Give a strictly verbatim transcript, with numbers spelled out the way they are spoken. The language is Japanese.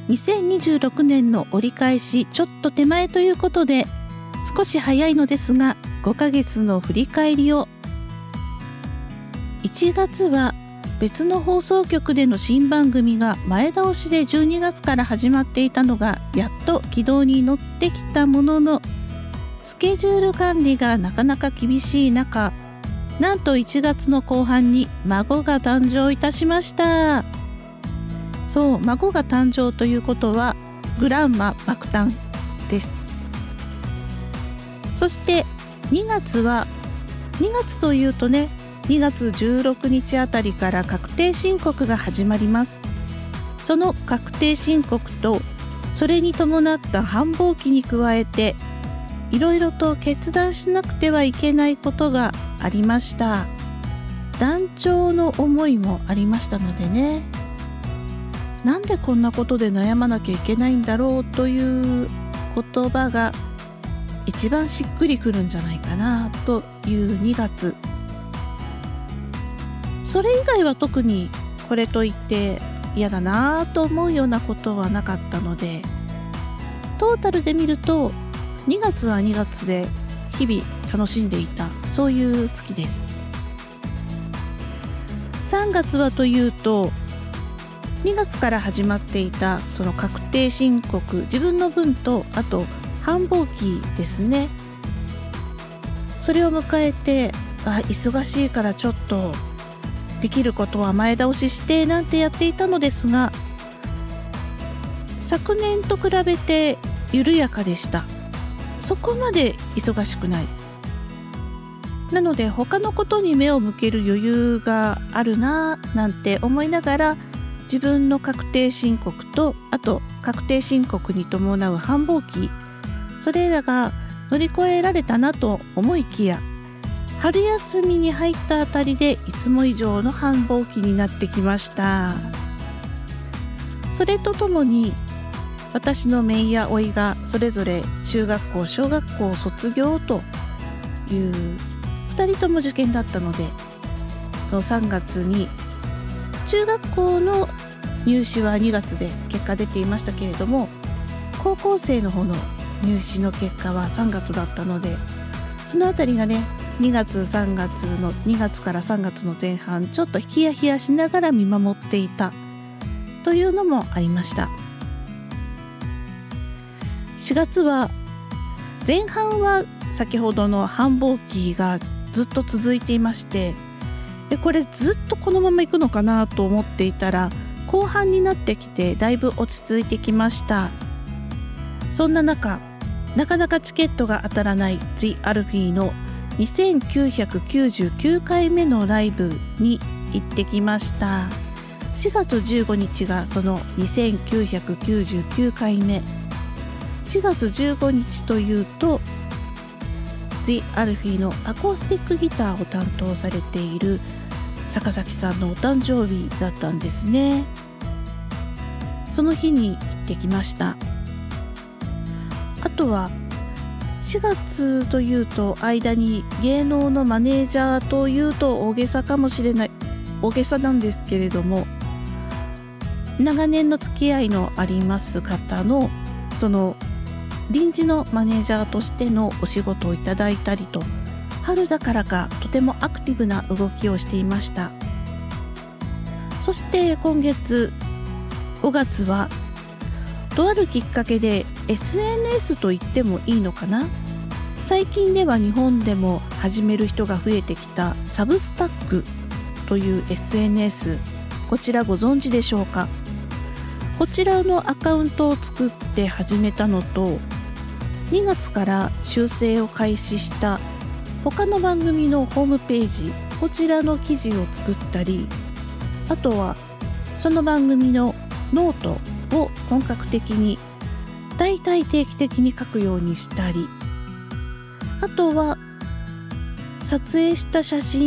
にせんにじゅうろくねんの折り返しちょっと手前ということで、少し早いのですがごかげつの振り返りを。いちがつは別の放送局での新番組が前倒しでじゅうにがつから始まっていたのがやっと軌道に乗ってきたものの、スケジュール管理がなかなか厳しい中、なんといちがつの後半に孫が誕生いたしました。そう、孫が誕生ということはグランマ爆誕です。そしてにがつはにがつというとね、にがつじゅうろくにちあたりから確定申告が始まります。その確定申告とそれに伴った繁忙期に加えて、いろいろと決断しなくてはいけないことがありました。断腸の思いもありましたのでね、なんでこんなことで悩まなきゃいけないんだろうという言葉が一番しっくりくるんじゃないかなというにがつ。それ以外は特にこれといって嫌だなと思うようなことはなかったので、トータルで見るとにがつはにがつで日々楽しんでいた、そういう月です。さんがつはというと、にがつから始まっていたその確定申告、自分の分とあと繁忙期ですね。それを迎えて、あ、忙しいからちょっとできることは前倒ししてなんてやっていたのですが、昨年と比べて緩やかでした。そこまで忙しくない。なので他のことに目を向ける余裕があるななんて思いながら、自分の確定申告とあと確定申告に伴う繁忙期、それらが乗り越えられたなと思いきや、春休みに入ったあたりでいつも以上の繁忙期になってきました。それとともに私の姪や甥がそれぞれ中学校小学校を卒業というふたりとも受験だったので、そのさんがつに中学校の入試はにがつで結果出ていましたけれども、高校生の方の入試の結果はさんがつだったので、そのあたりがね、にがつさんがつのにがつからさんがつの前半ちょっとヒヤヒヤしながら見守っていたというのもありました。しがつは前半は先ほどの繁忙期がずっと続いていまして、でこれずっとこのままいくのかなと思っていたら、後半になってきてだいぶ落ち着いてきました。そんな中、なかなかチケットが当たらない The アルフィーのにせんきゅうひゃくきゅうじゅうきゅうかいめのライブに行ってきました。しがつじゅうごにちがそのにせんきゅうひゃくきゅうじゅうきゅうかいめ。しがつじゅうごにちというと The アルフィーのアコースティックギターを担当されている坂崎さんのお誕生日だったんですね。その日に行ってきました。あとはしがつというと間に芸能のマネージャーというと大げさかもしれない、大げさなんですけれども、長年の付き合いのあります方のその臨時のマネージャーとしてのお仕事をいただいたりと、春だからかとてもアクティブな動きをしていました。そして今月ごがつはとあるきっかけで エスエヌエス と言ってもいいのかな、最近では日本でも始める人が増えてきたサブスタックという エスエヌエス、 こちらご存知でしょうか。こちらのアカウントを作って始めたのと、にがつから修正を開始した他の番組のホームページ、こちらの記事を作ったり、あとはその番組のノートを本格的にだいたい定期的に書くようにしたり、あとは撮影した写真